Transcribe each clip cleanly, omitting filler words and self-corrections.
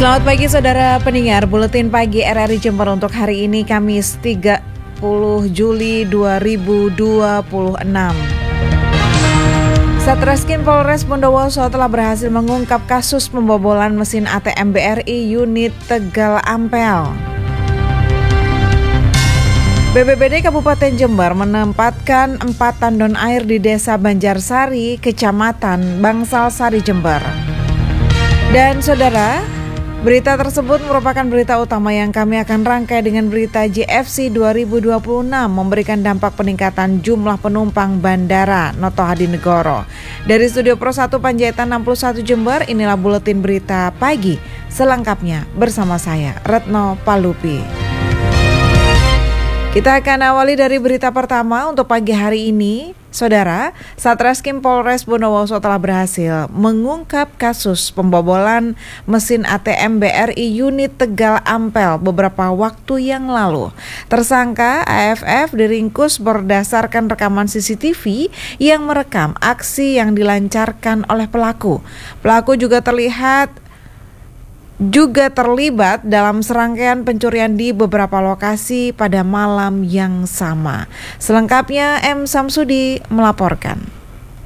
Selamat pagi saudara pendengar, Buletin Pagi RRI Jember untuk hari ini Kamis 30 Juli 2026. Satreskrim Polres Bondowoso telah berhasil mengungkap kasus pembobolan mesin ATM BRI unit Tegal Ampel. BPBD Kabupaten Jember menempatkan 4 tandon air di Desa Banjarsari, Kecamatan Bangsal Sari, Jember. Dan saudara, berita tersebut merupakan berita utama yang kami akan rangkai dengan berita JFC 2026 memberikan dampak peningkatan jumlah penumpang Bandara Noto Hadinegoro. Dari Studio Pro 1 Panjaitan 61 Jember, inilah Buletin Berita Pagi. Selengkapnya bersama saya, Retno Palupi. Kita akan awali dari berita pertama untuk pagi hari ini. Saudara, Satreskrim Polres Bondowoso telah berhasil mengungkap kasus pembobolan mesin ATM BRI unit Tegal Ampel beberapa waktu yang lalu. Tersangka AFF diringkus berdasarkan rekaman CCTV yang merekam aksi yang dilancarkan oleh pelaku. Pelaku juga terlibat dalam serangkaian pencurian di beberapa lokasi pada malam yang sama. Selengkapnya M. Samsudi melaporkan.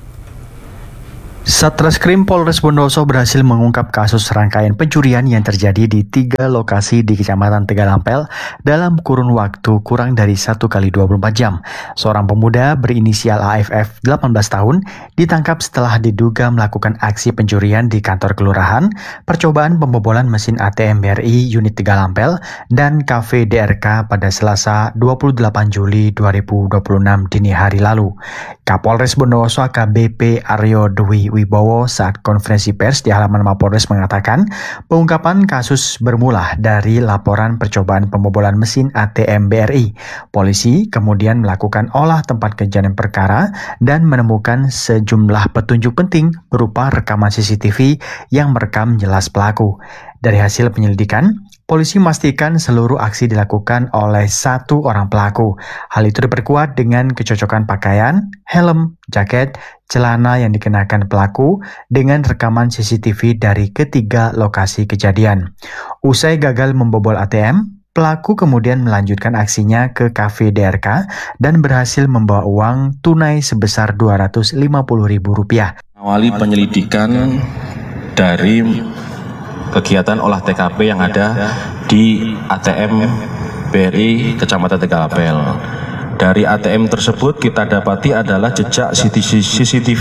Satreskrim Polres Bondowoso berhasil mengungkap kasus serangkaian pencurian yang terjadi di 3 lokasi di Kecamatan Tegal Ampel dalam kurun waktu kurang dari 1 kali 24 jam. Seorang pemuda berinisial AFF 18 tahun ditangkap setelah diduga melakukan aksi pencurian di kantor kelurahan, percobaan pembobolan mesin ATM BRI unit Tegal Ampel, dan Cafe DRK pada Selasa 28 Juli 2026 dini hari lalu. Kapolres Bondowoso AKBP Aryo Dwi Wibowo saat konferensi pers di halaman Mapolres mengatakan pengungkapan kasus bermula dari laporan percobaan pembobolan mesin ATM BRI. Polisi kemudian melakukan olah tempat kejadian perkara dan menemukan sejumlah petunjuk penting berupa rekaman CCTV yang merekam jelas pelaku. Dari hasil penyelidikan, polisi memastikan seluruh aksi dilakukan oleh 1 orang pelaku. Hal itu diperkuat dengan kecocokan pakaian, helm, jaket, celana yang dikenakan pelaku dengan rekaman CCTV dari ketiga lokasi kejadian. Usai gagal membobol ATM, pelaku kemudian melanjutkan aksinya ke Cafe DRK dan berhasil membawa uang tunai sebesar Rp250.000. Awali penyelidikan dari kegiatan olah TKP yang ada di ATM BRI Kecamatan Tegal Ampel. Dari ATM tersebut kita dapati adalah jejak CCTV.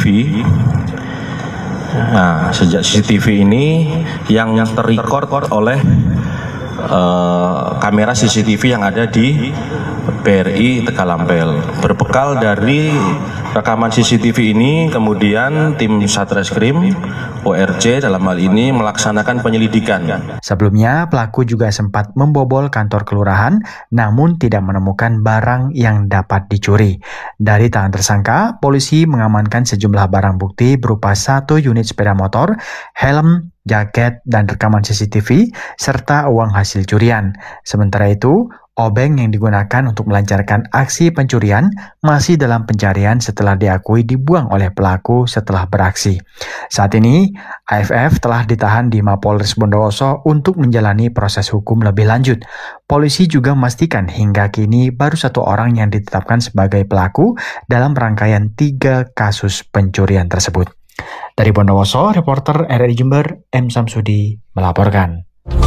Nah, sejak CCTV ini yang terrecord oleh kamera CCTV yang ada di BRI Tegal Ampel. Berbekal dari rekaman CCTV ini, kemudian tim Satreskrim ORC dalam hal ini melaksanakan penyelidikan. Sebelumnya, pelaku juga sempat membobol kantor kelurahan, namun tidak menemukan barang yang dapat dicuri. Dari tangan tersangka, polisi mengamankan sejumlah barang bukti berupa 1 unit sepeda motor, helm, jaket, dan rekaman CCTV, serta uang hasil curian. Sementara itu, obeng yang digunakan untuk melancarkan aksi pencurian masih dalam pencarian setelah diakui dibuang oleh pelaku setelah beraksi. Saat ini, AFF telah ditahan di Mapolres Bondowoso untuk menjalani proses hukum lebih lanjut. Polisi juga memastikan hingga kini baru 1 orang yang ditetapkan sebagai pelaku dalam rangkaian 3 kasus pencurian tersebut. Dari Bondowoso, reporter RRI Jember, M. Samsudi melaporkan.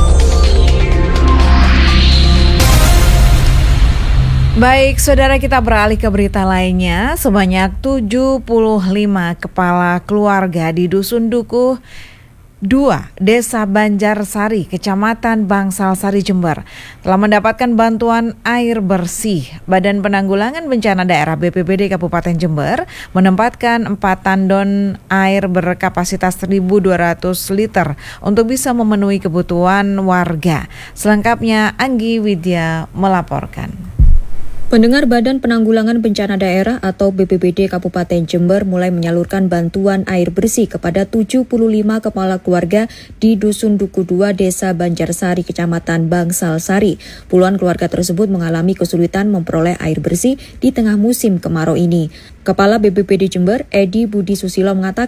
Baik, saudara, kita beralih ke berita lainnya. Sebanyak 75 kepala keluarga di Dusun Dukuh 2, Desa Banjarsari, Kecamatan Bangsal Sari, Jember, telah mendapatkan bantuan air bersih. Badan Penanggulangan Bencana Daerah BPBD Kabupaten Jember menempatkan 4 tandon air berkapasitas 1.200 liter untuk bisa memenuhi kebutuhan warga. Selengkapnya Anggi Widya melaporkan. Pendengar, Badan Penanggulangan Bencana Daerah atau BPBD Kabupaten Jember mulai menyalurkan bantuan air bersih kepada 75 kepala keluarga di Dusun Dukuh 2 Desa Banjarsari, Kecamatan Bangsal Sari. Puluhan keluarga tersebut mengalami kesulitan memperoleh air bersih di tengah musim kemarau ini. Kepala BPBD Jember, Edi Budi Susilo, mengatakan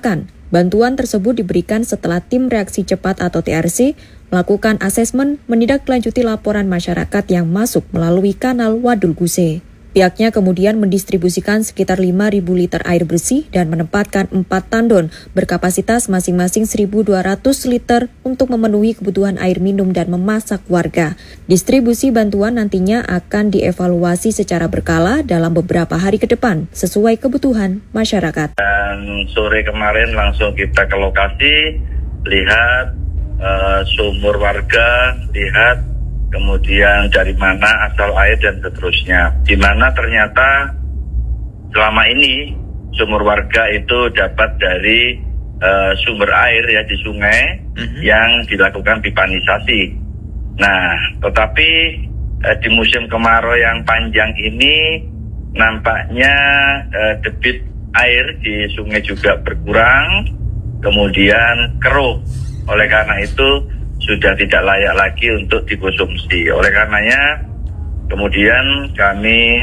Bantuan tersebut diberikan setelah tim reaksi cepat atau TRC melakukan asesmen menindaklanjuti laporan masyarakat yang masuk melalui kanal Wadul Guse. Pihaknya kemudian mendistribusikan sekitar 5.000 liter air bersih dan menempatkan 4 tandon berkapasitas masing-masing 1.200 liter untuk memenuhi kebutuhan air minum dan memasak warga. Distribusi bantuan nantinya akan dievaluasi secara berkala dalam beberapa hari ke depan sesuai kebutuhan masyarakat. Dan sore kemarin langsung kita ke lokasi, lihat sumur warga, lihat kemudian dari mana asal air dan seterusnya. Di mana ternyata selama ini sumur warga itu dapat dari sumber air ya di sungai yang dilakukan pipanisasi. Nah, tetapi di musim kemarau yang panjang ini nampaknya debit air di sungai juga berkurang, kemudian keruh. Oleh karena itu sudah tidak layak lagi untuk dikonsumsi. Oleh karenanya, kemudian kami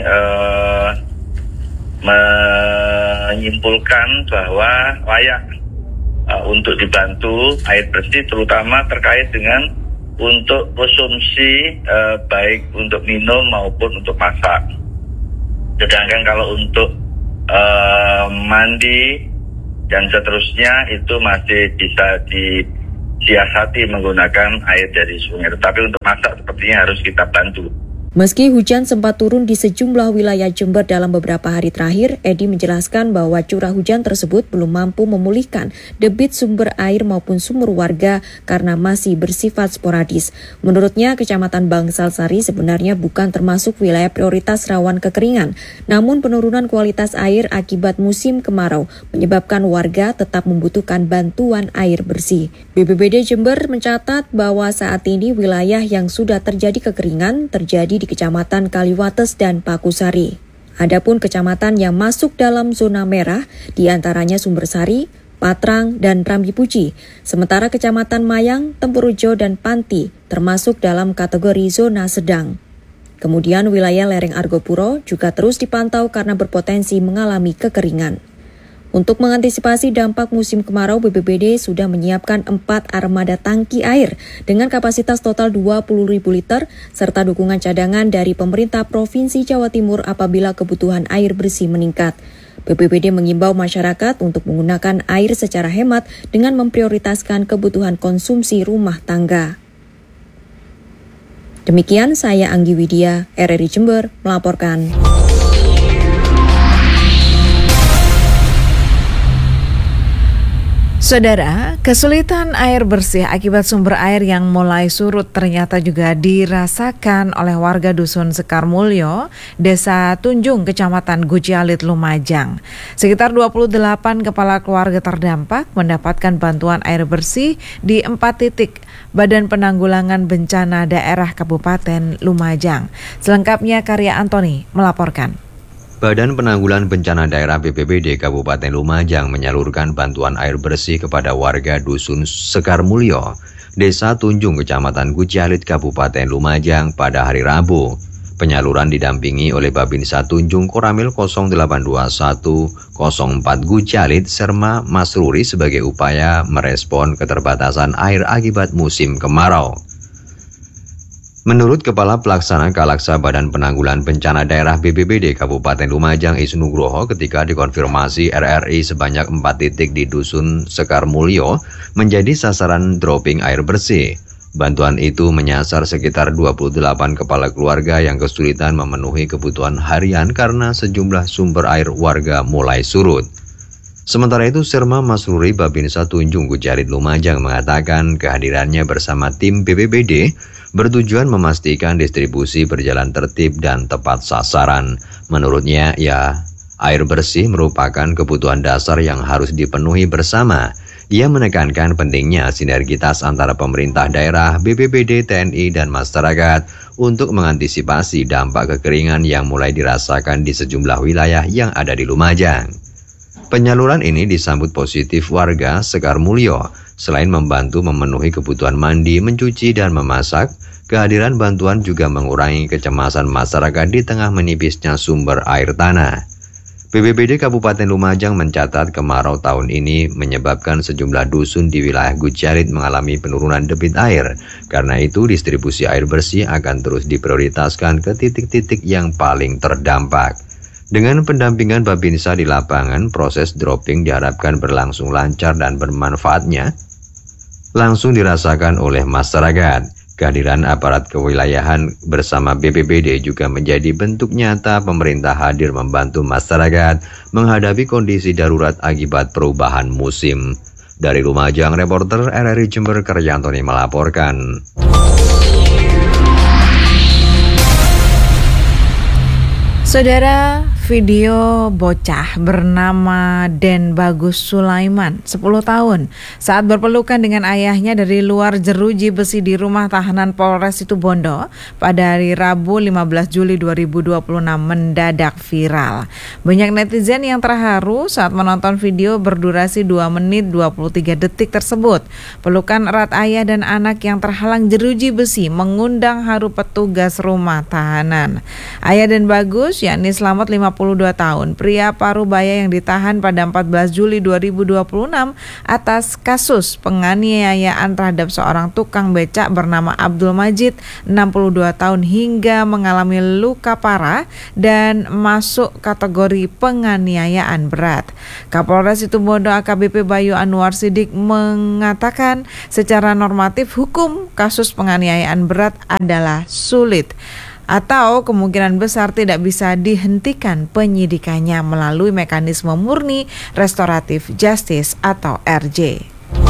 menyimpulkan bahwa layak untuk dibantu air bersih, terutama terkait dengan untuk konsumsi baik untuk minum maupun untuk masak. Sedangkan kalau untuk mandi dan seterusnya itu masih bisa disiasati menggunakan air dari sungai. Tetapi untuk masak sepertinya harus kita bantu. Meski hujan sempat turun di sejumlah wilayah Jember dalam beberapa hari terakhir, Edi menjelaskan bahwa curah hujan tersebut belum mampu memulihkan debit sumber air maupun sumur warga karena masih bersifat sporadis. Menurutnya, Kecamatan Bangsal Sari sebenarnya bukan termasuk wilayah prioritas rawan kekeringan, namun penurunan kualitas air akibat musim kemarau menyebabkan warga tetap membutuhkan bantuan air bersih. BPBD Jember mencatat bahwa saat ini wilayah yang sudah terjadi kekeringan terjadi di Kecamatan Kaliwates dan Pakusari. Adapun kecamatan yang masuk dalam zona merah diantaranya Sumbersari, Patrang, dan Rambipuji. Sementara Kecamatan Mayang, Tempurujo, dan Panti termasuk dalam kategori zona sedang. Kemudian wilayah lereng Argopuro juga terus dipantau karena berpotensi mengalami kekeringan. Untuk mengantisipasi dampak musim kemarau, BPBD sudah menyiapkan 4 armada tangki air dengan kapasitas total 20.000 liter serta dukungan cadangan dari pemerintah Provinsi Jawa Timur apabila kebutuhan air bersih meningkat. BPBD mengimbau masyarakat untuk menggunakan air secara hemat dengan memprioritaskan kebutuhan konsumsi rumah tangga. Demikian saya Anggi Widya, RRI Jember melaporkan. Saudara, kesulitan air bersih akibat sumber air yang mulai surut ternyata juga dirasakan oleh warga Dusun Sekar Mulyo, Desa Tunjung, Kecamatan Gucialit, Lumajang. Sekitar 28 kepala keluarga terdampak mendapatkan bantuan air bersih di 4 titik Badan Penanggulangan Bencana Daerah Kabupaten Lumajang. Selengkapnya Karya Antoni melaporkan. Badan Penanggulangan Bencana Daerah BPBD Kabupaten Lumajang menyalurkan bantuan air bersih kepada warga Dusun Sekar Mulyo, Desa Tunjung, Kecamatan Gucialit, Kabupaten Lumajang pada hari Rabu. Penyaluran didampingi oleh Babinsa Tunjung Koramil 082104 Gucialit Serma Masruri sebagai upaya merespon keterbatasan air akibat musim kemarau. Menurut Kepala Pelaksana Kalaksa Badan Penanggulangan Bencana Daerah BPBD Kabupaten Lumajang Isnugroho ketika dikonfirmasi RRI sebanyak 4 titik di Dusun Sekar Mulyo menjadi sasaran dropping air bersih. Bantuan itu menyasar sekitar 28 kepala keluarga yang kesulitan memenuhi kebutuhan harian karena sejumlah sumber air warga mulai surut. Sementara itu, Serma Masruri Babinsa Tunjung Gucialit Lumajang mengatakan kehadirannya bersama tim BPBD bertujuan memastikan distribusi berjalan tertib dan tepat sasaran. Menurutnya, air bersih merupakan kebutuhan dasar yang harus dipenuhi bersama. Ia menekankan pentingnya sinergitas antara pemerintah daerah, BPBD, TNI, dan masyarakat untuk mengantisipasi dampak kekeringan yang mulai dirasakan di sejumlah wilayah yang ada di Lumajang. Penyaluran ini disambut positif warga Sekar Mulyo. Selain membantu memenuhi kebutuhan mandi, mencuci, dan memasak, kehadiran bantuan juga mengurangi kecemasan masyarakat di tengah menipisnya sumber air tanah. BPBD Kabupaten Lumajang mencatat kemarau tahun ini menyebabkan sejumlah dusun di wilayah Gujarit mengalami penurunan debit air. Karena itu, distribusi air bersih akan terus diprioritaskan ke titik-titik yang paling terdampak. Dengan pendampingan Babinsa di lapangan, proses dropping diharapkan berlangsung lancar dan bermanfaatnya langsung dirasakan oleh masyarakat. Kehadiran aparat kewilayahan bersama BPBD juga menjadi bentuk nyata pemerintah hadir membantu masyarakat menghadapi kondisi darurat akibat perubahan musim. Dari Lumajang, reporter RRI Jember Karyantoni melaporkan. Saudara, video bocah bernama Den Bagus Sulaiman, 10 tahun, saat berpelukan dengan ayahnya dari luar jeruji besi di rumah tahanan Polres Situbondo pada hari Rabu 15 Juli 2026 mendadak viral. Banyak netizen yang terharu saat menonton video berdurasi 2 menit 23 detik tersebut. Pelukan erat ayah dan anak yang terhalang jeruji besi mengundang haru petugas rumah tahanan. Ayah Den Bagus, yakni Slamet 52 tahun, pria Parubaya yang ditahan pada 14 Juli 2026 atas kasus penganiayaan terhadap seorang tukang becak bernama Abdul Majid, 62 tahun, hingga mengalami luka parah dan masuk kategori penganiayaan berat. Kapolres Situbondo AKBP Bayu Anwar Sidik mengatakan secara normatif hukum kasus penganiayaan berat adalah sulit atau kemungkinan besar tidak bisa dihentikan penyidikannya melalui mekanisme murni restoratif justice atau RJ.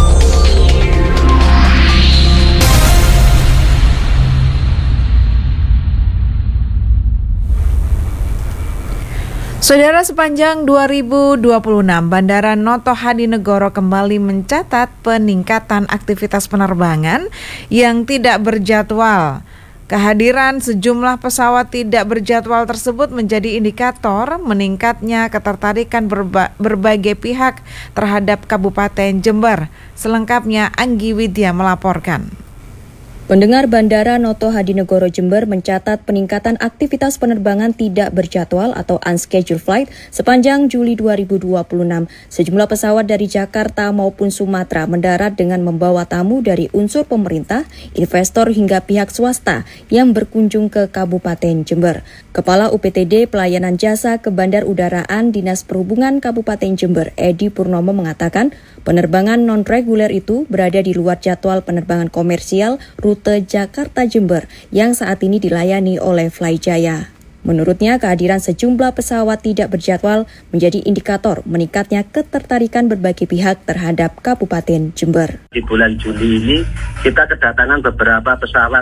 Saudara, sepanjang 2026, Bandara Noto Hadinegoro kembali mencatat peningkatan aktivitas penerbangan yang tidak berjadwal. Kehadiran sejumlah pesawat tidak berjadwal tersebut menjadi indikator meningkatnya ketertarikan berbagai pihak terhadap Kabupaten Jember. Selengkapnya Anggi Widya melaporkan. Pendengar, Bandara Noto Hadinegoro Jember mencatat peningkatan aktivitas penerbangan tidak berjadwal atau unscheduled flight sepanjang Juli 2026. Sejumlah pesawat dari Jakarta maupun Sumatera mendarat dengan membawa tamu dari unsur pemerintah, investor hingga pihak swasta yang berkunjung ke Kabupaten Jember. Kepala UPTD Pelayanan Jasa Kebandarudaraan Dinas Perhubungan Kabupaten Jember, Edi Purnomo, mengatakan penerbangan non-reguler itu berada di luar jadwal penerbangan komersial rute Jakarta-Jember yang saat ini dilayani oleh Flyjaya. Menurutnya, kehadiran sejumlah pesawat tidak berjadwal menjadi indikator meningkatnya ketertarikan berbagai pihak terhadap Kabupaten Jember. Di bulan Juli ini kita kedatangan beberapa pesawat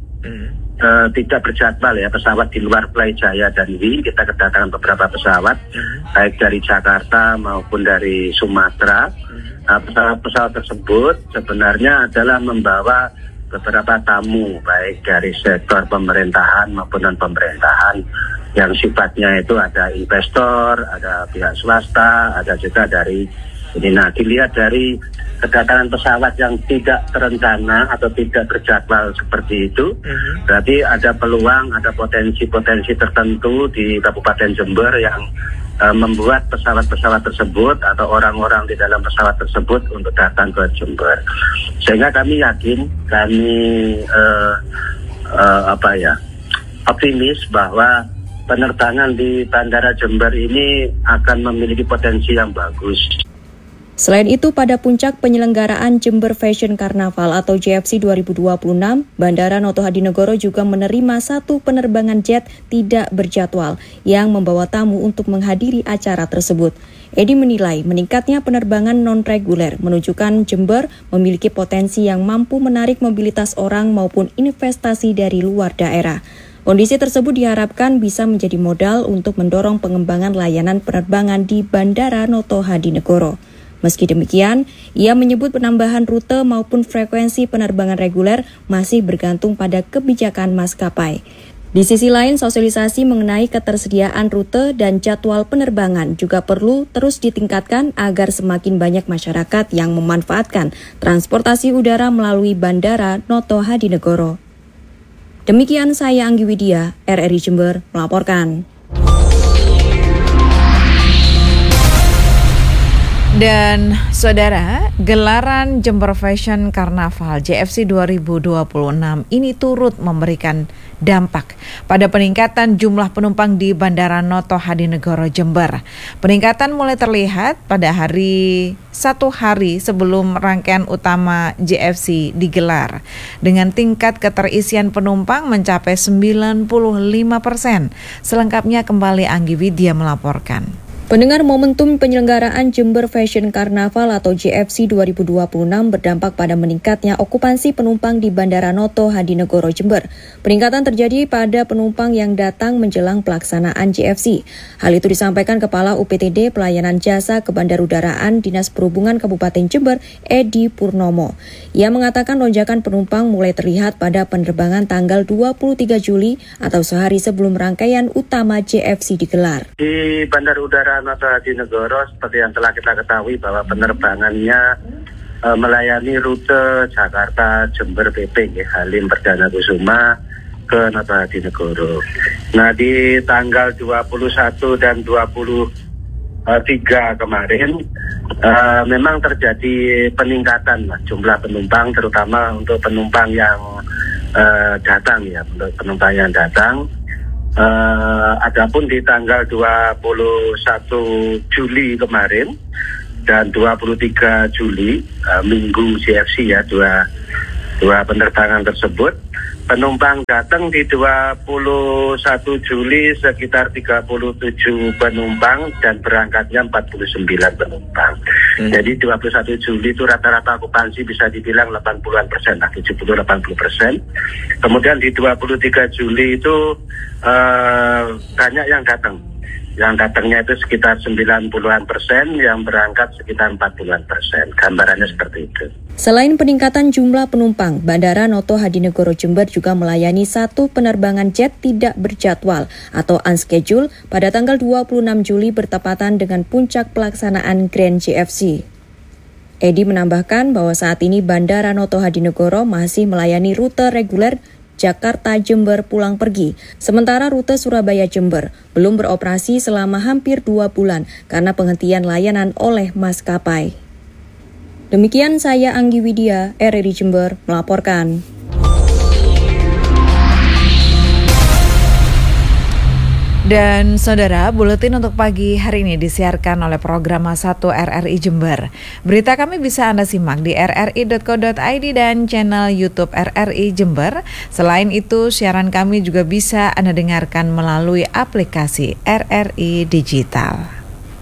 tidak berjadwal ya, pesawat di luar Flyjaya dan Wing. Kita kedatangan beberapa pesawat baik dari Jakarta maupun dari Sumatera. Pesawat-pesawat tersebut sebenarnya adalah membawa beberapa tamu baik dari sektor pemerintahan maupun non-pemerintahan yang sifatnya itu ada investor, ada pihak swasta, ada juga dari ini. Nah, dilihat dari kedatangan pesawat yang tidak terencana atau tidak berjadwal seperti itu, berarti ada peluang, ada potensi-potensi tertentu di Kabupaten Jember yang membuat pesawat-pesawat tersebut atau orang-orang di dalam pesawat tersebut untuk datang ke Jember. Sehingga kami yakin, kami optimis bahwa penerbangan di Bandara Jember ini akan memiliki potensi yang bagus. Selain itu, pada puncak penyelenggaraan Jember Fashion Carnaval atau JFC 2026, Bandara Noto Hadinegoro juga menerima satu penerbangan jet tidak berjadwal yang membawa tamu untuk menghadiri acara tersebut. Edi menilai meningkatnya penerbangan non-reguler menunjukkan Jember memiliki potensi yang mampu menarik mobilitas orang maupun investasi dari luar daerah. Kondisi tersebut diharapkan bisa menjadi modal untuk mendorong pengembangan layanan penerbangan di Bandara Noto Hadinegoro. Meski demikian, ia menyebut penambahan rute maupun frekuensi penerbangan reguler masih bergantung pada kebijakan maskapai. Di sisi lain, sosialisasi mengenai ketersediaan rute dan jadwal penerbangan juga perlu terus ditingkatkan agar semakin banyak masyarakat yang memanfaatkan transportasi udara melalui Bandara Noto Hadinegoro. Demikian saya Anggi Widya, RRI Jember melaporkan. Dan saudara, gelaran Jember Fashion Carnaval JFC 2026 ini turut memberikan dampak pada peningkatan jumlah penumpang di Bandara Noto Hadinegoro Jember. Peningkatan mulai terlihat pada satu hari sebelum rangkaian utama JFC digelar dengan tingkat keterisian penumpang mencapai 95%. Selengkapnya kembali Anggi Widya melaporkan. Pendengar, momentum penyelenggaraan Jember Fashion Carnaval atau JFC 2026 berdampak pada meningkatnya okupansi penumpang di Bandara Noto Hadinegoro Jember. Peningkatan terjadi pada penumpang yang datang menjelang pelaksanaan JFC. Hal itu disampaikan Kepala UPTD Pelayanan Jasa Kebandarudaraan Dinas Perhubungan Kabupaten Jember, Edi Purnomo. Ia mengatakan lonjakan penumpang mulai terlihat pada penerbangan tanggal 23 Juli atau sehari sebelum rangkaian utama JFC digelar. Di Bandara Udara Noto Hadinegoro, seperti yang telah kita ketahui bahwa penerbangannya melayani rute Jakarta Jember PP Halim Perdana Kusuma ke Noto Hadinegoro. Nah, di tanggal 21 dan 23 kemarin memang terjadi peningkatan jumlah penumpang, terutama untuk penumpang yang datang ya, untuk penumpang yang datang. Adapun di tanggal 21 Juli kemarin dan 23 Juli Minggu JFC ya, dua penerbangan tersebut, penumpang datang di 21 Juli sekitar 37 penumpang dan berangkatnya 49 penumpang. Jadi 21 Juli itu rata-rata okupansi bisa dibilang 80%, 70-80%. Kemudian di 23 Juli itu banyak yang datang. Yang datangnya itu sekitar 90-an%, yang berangkat sekitar 40-an%. Gambarannya seperti itu. Selain peningkatan jumlah penumpang, Bandara Noto Hadinegoro Jember juga melayani satu penerbangan jet tidak berjadwal atau unscheduled pada tanggal 26 Juli bertepatan dengan puncak pelaksanaan Grand JFC. Edi menambahkan bahwa saat ini Bandara Noto Hadinegoro masih melayani rute reguler Jakarta-Jember pulang pergi, sementara rute Surabaya-Jember belum beroperasi selama hampir 2 bulan karena penghentian layanan oleh maskapai. Demikian saya Anggi Widya, RRI Jember, melaporkan. Dan saudara, buletin untuk pagi hari ini disiarkan oleh Program 1 RRI Jember. Berita kami bisa Anda simak di rri.co.id dan channel YouTube RRI Jember. Selain itu, siaran kami juga bisa Anda dengarkan melalui aplikasi RRI Digital.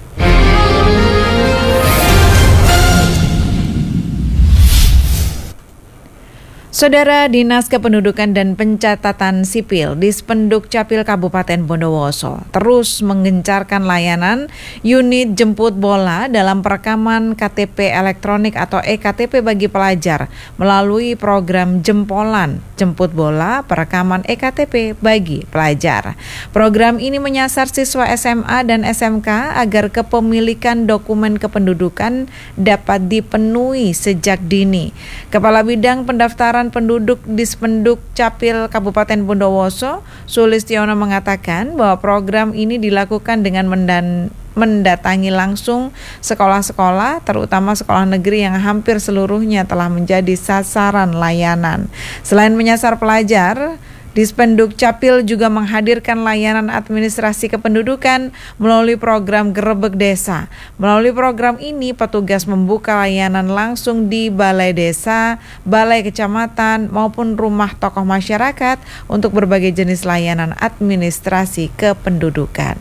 Saudara, Dinas Kependudukan dan Pencatatan Sipil Dispenduk Capil Kabupaten Bondowoso terus menggencarkan layanan unit jemput bola dalam perekaman KTP elektronik atau EKTP bagi pelajar melalui program Jempolan Jemput Bola Perekaman EKTP bagi pelajar. Program ini menyasar siswa SMA dan SMK agar kepemilikan dokumen kependudukan dapat dipenuhi sejak dini. Kepala Bidang Pendaftaran Penduduk Dispenduk Capil Kabupaten Bondowoso, Sulistiono mengatakan bahwa program ini dilakukan dengan mendatangi langsung sekolah-sekolah, terutama sekolah negeri yang hampir seluruhnya telah menjadi sasaran layanan. Selain menyasar pelajar, Dispenduk Capil juga menghadirkan layanan administrasi kependudukan melalui program Gerebek Desa. Melalui program ini, petugas membuka layanan langsung di balai desa, balai kecamatan, maupun rumah tokoh masyarakat untuk berbagai jenis layanan administrasi kependudukan.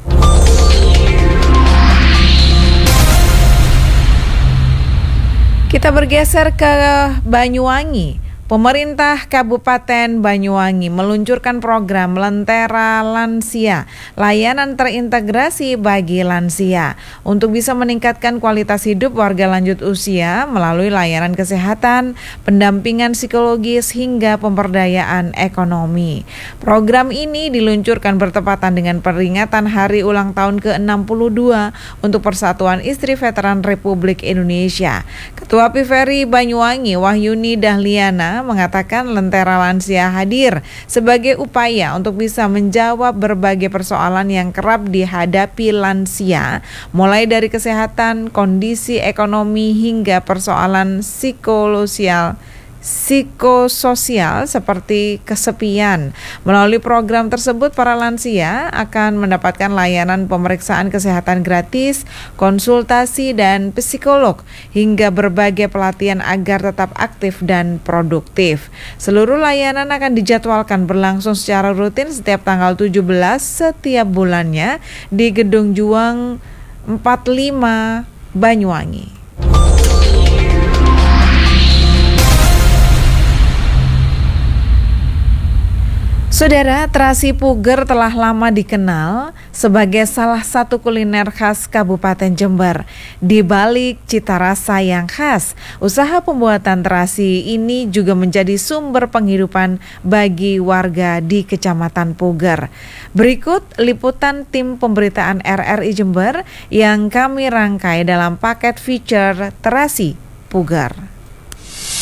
Kita bergeser ke Banyuwangi. Pemerintah Kabupaten Banyuwangi meluncurkan program Lentera Lansia, layanan terintegrasi bagi lansia, untuk bisa meningkatkan kualitas hidup warga lanjut usia melalui layanan kesehatan, pendampingan psikologis, hingga pemberdayaan ekonomi. Program ini diluncurkan bertepatan dengan peringatan Hari Ulang Tahun ke-62 untuk Persatuan Istri Veteran Republik Indonesia. Ketua PVRI Banyuwangi, Wahyuni Dahliana, Lansia mengatakan Lentera Lansia hadir sebagai upaya untuk bisa menjawab berbagai persoalan yang kerap dihadapi lansia, mulai dari kesehatan, kondisi ekonomi hingga persoalan psikososial seperti kesepian. Melalui program tersebut, para lansia akan mendapatkan layanan pemeriksaan kesehatan gratis, konsultasi dan psikolog, hingga berbagai pelatihan agar tetap aktif dan produktif. Seluruh layanan akan dijadwalkan berlangsung secara rutin setiap tanggal 17 setiap bulannya di Gedung Juang 45 Banyuwangi. Saudara, terasi puger telah lama dikenal sebagai salah satu kuliner khas Kabupaten Jember. Di balik cita rasa yang khas, usaha pembuatan terasi ini juga menjadi sumber penghidupan bagi warga di Kecamatan Puger. Berikut liputan tim pemberitaan RRI Jember yang kami rangkai dalam paket feature terasi puger.